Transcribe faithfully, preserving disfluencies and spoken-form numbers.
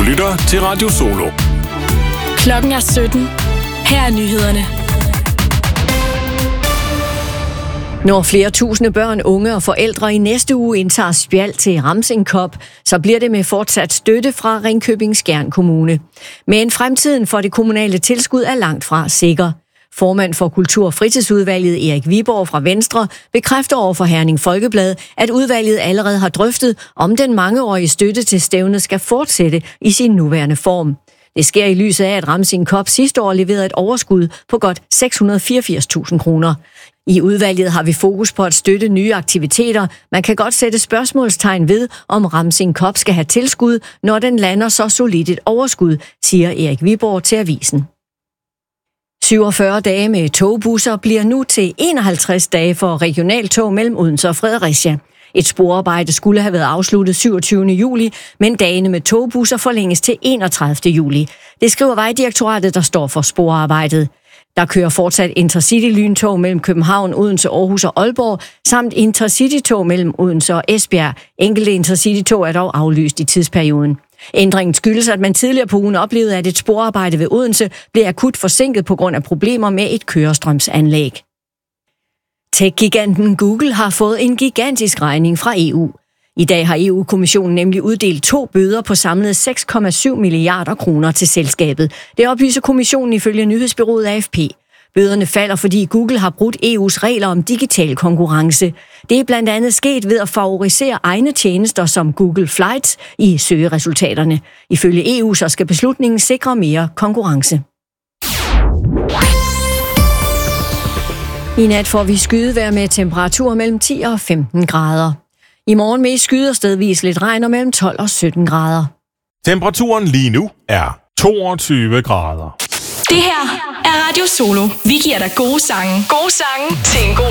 lytter til Radio Solo. Klokken er sytten. Her er nyhederne. Når flere tusinde børn, unge og forældre i næste uge indtager Spjald til Ramsing Cup, så bliver det med fortsat støtte fra Ringkøbing Skjern Kommune. Men fremtiden for det kommunale tilskud er langt fra sikker. Formand for Kultur- og Fritidsudvalget Erik Viborg fra Venstre bekræfter over for Herning Folkeblad, at udvalget allerede har drøftet, om den mangeårige støtte til stævnet skal fortsætte i sin nuværende form. Det sker i lyset af, at Ramsing Cup sidste år leverede et overskud på godt seks hundrede og fireogfirs tusind kroner. I udvalget har vi fokus på at støtte nye aktiviteter. Man kan godt sætte spørgsmålstegn ved, om Ramsing Cup skal have tilskud, når den lander så solidt et overskud, siger Erik Viborg til avisen. syvogfyrre dage med togbusser bliver nu til enoghalvtreds dage for regionaltog mellem Odense og Fredericia. Et sporarbejde skulle have været afsluttet syvogtyvende juli, men dagene med togbusser forlænges til enogtredivte juli. Det skriver Vejdirektoratet, der står for sporarbejdet. Der kører fortsat Intercity-lyntog mellem København, Odense, Aarhus og Aalborg, samt Intercity-tog mellem Odense og Esbjerg. Enkelte Intercity-tog er dog aflyst i tidsperioden. Ændringen skyldes, at man tidligere på ugen oplevede, at et sporarbejde ved Odense blev akut forsinket på grund af problemer med et kørestrømsanlæg. Tech-giganten Google har fået en gigantisk regning fra E U. I dag har E U-kommissionen nemlig uddelt to bøder på samlet seks komma syv milliarder kroner til selskabet. Det oplyser kommissionen ifølge nyhedsbureauet A F P. Bøderne falder, fordi Google har brudt E U's regler om digital konkurrence. Det er blandt andet sket ved at favorisere egne tjenester som Google Flights i søgeresultaterne. Ifølge E U så skal beslutningen sikre mere konkurrence. I nat får vi skydevejr med temperaturer mellem ti og femten grader. I morgen med skyder stedvis lidt regn og mellem tolv og sytten grader. Temperaturen lige nu er toogtyve grader. Det her er Radio Solo. Vi giver dig gode sange. Gode sange til en god